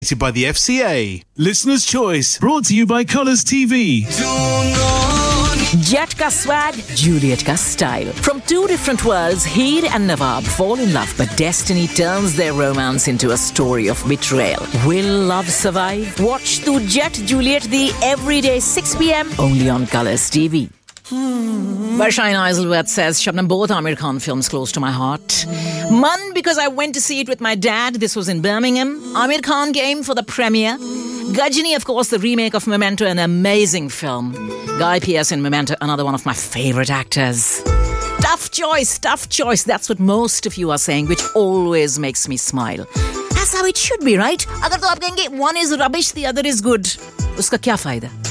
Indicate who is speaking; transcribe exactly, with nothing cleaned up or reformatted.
Speaker 1: By the F C A. Listener's Choice, brought to you by Colours T V.
Speaker 2: Jet ka swag, Juliet ka style. From two different worlds, Heer and Nawab fall in love, but destiny turns their romance into a story of betrayal. Will love survive? Watch to Jet Juliet the everyday six p.m. only on Colours T V. Varshain Isleworth says, Shabnam, both Amir Khan films close to my heart. Mun, because I went to see it with my dad. This was in Birmingham. Amir Khan came for the premiere. Gajini, of course, the remake of Memento, an amazing film. Guy Pearce in Memento, another one of my favourite actors. Tough choice, tough choice. That's what most of you are saying, which always makes me smile. That's how it should be, right? Agar to aap kahenge, one is rubbish, the other is good. Uska kya fayda?